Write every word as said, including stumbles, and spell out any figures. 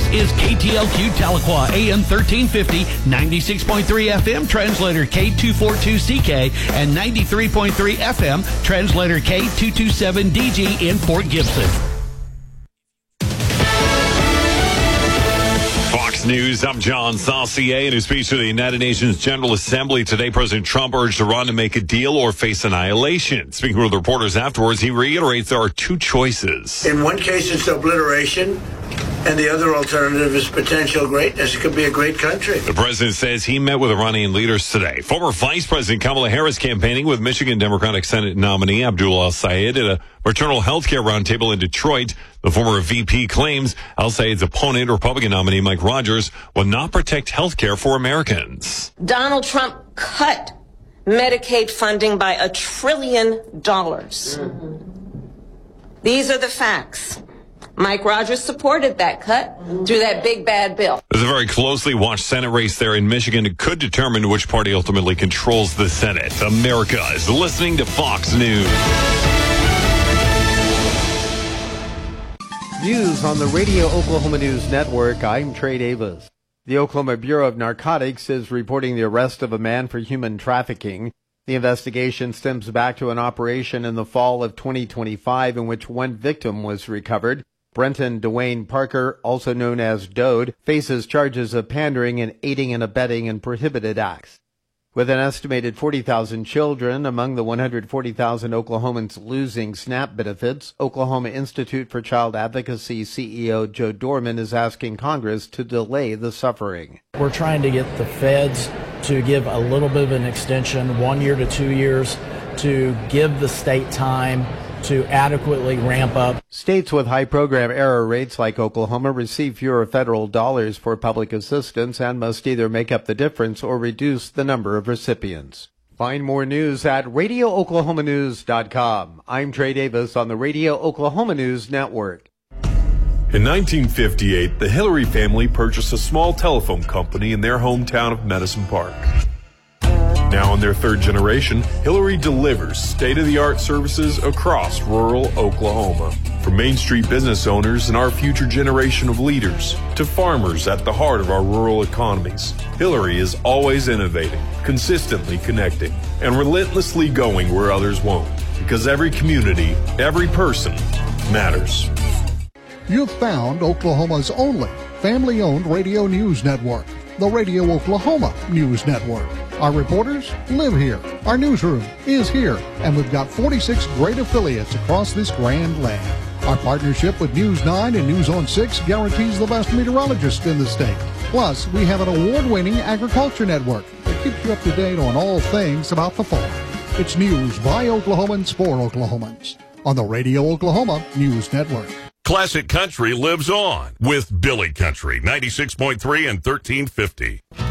is K T L Q Tahlequah, A M thirteen fifty, ninety-six point three F M, translator K two forty-two C K, and ninety-three point three F M, translator K two twenty-seven D G in Fort Gibson. Fox News, I'm John Saucier. In his speech to the United Nations General Assembly today, President Trump urged Iran to make a deal or face annihilation. Speaking with reporters afterwards, he reiterates there are two choices. In one case, it's obliteration, and the other alternative is potential greatness. It could be a great country. The president says he met with Iranian leaders today. Former Vice President Kamala Harris campaigning with Michigan Democratic Senate nominee Abdul al-Sayed at a maternal health care roundtable in Detroit. The former V P claims al-Sayed's opponent, Republican nominee Mike Rogers, will not protect health care for Americans. Donald Trump cut Medicaid funding by a trillion dollars. Mm-hmm. These are the facts. Mike Rogers supported that cut through that big bad bill. There's a very closely watched Senate race there in Michigan. It could determine which party ultimately controls the Senate. America is listening to Fox News. News on the Radio Oklahoma News Network. I'm Trey Davis. The Oklahoma Bureau of Narcotics is reporting the arrest of a man for human trafficking. The investigation stems back to an operation in the fall of twenty twenty-five in which one victim was recovered. Brenton Dwayne Parker, also known as Dode, faces charges of pandering and aiding and abetting in prohibited acts. With an estimated forty thousand children among the one hundred forty thousand Oklahomans losing SNAP benefits, Oklahoma Institute for Child Advocacy C E O Joe Dorman is asking Congress to delay the suffering. We're trying to get the feds to give a little bit of an extension, one year to two years, to give the state time to adequately ramp up. States with high program error rates like Oklahoma receive fewer federal dollars for public assistance and must either make up the difference or reduce the number of recipients. Find more news at radio oklahoma news dot com. I'm Trey Davis on the Radio Oklahoma News Network. In nineteen fifty-eight, the Hillary family purchased a small telephone company in their hometown of Medicine Park. Now in their third generation, Hillary delivers state-of-the-art services across rural Oklahoma. From Main Street business owners and our future generation of leaders to farmers at the heart of our rural economies, Hillary is always innovating, consistently connecting, and relentlessly going where others won't. Because every community, every person matters. You've found Oklahoma's only family-owned radio news network, the Radio Oklahoma News Network. Our reporters live here. Our newsroom is here. And we've got forty-six great affiliates across this grand land. Our partnership with News nine and News on six guarantees the best meteorologists in the state. Plus, we have an award-winning agriculture network that keeps you up to date on all things about the farm. It's news by Oklahomans for Oklahomans on the Radio Oklahoma News Network. Classic Country lives on with Billy Country, ninety-six point three and thirteen fifty.